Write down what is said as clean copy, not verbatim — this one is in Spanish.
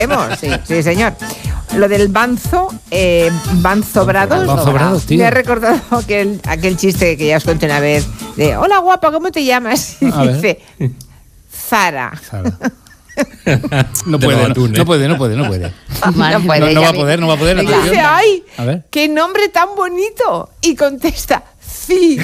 Sí, señor. Lo del Banzo, Banzo Brados, tío. me ha recordado aquel chiste que ya os conté una vez de hola guapa, ¿cómo te llamas? Y dice Zara. No puede. No va a poder. Y dice, ay, qué nombre tan bonito. Y contesta, sí.